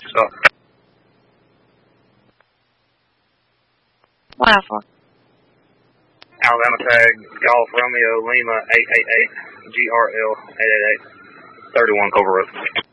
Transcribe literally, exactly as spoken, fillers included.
Stop. one oh four. Alabama tag, Golf Romeo Lima eight eight eight, G R L eight eight eight, thirty-one Cobra Road.